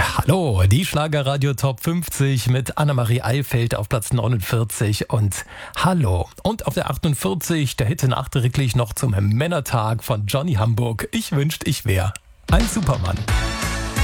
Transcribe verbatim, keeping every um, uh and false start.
Hallo, die Schlagerradio Top fünfzig mit Annemarie Eilfeld auf Platz neunundvierzig und Hallo. Und auf der achtundvierzig der Hit nachträglich noch zum Männertag von Johnny Hamburg. Ich wünscht, ich wär ein Supermann.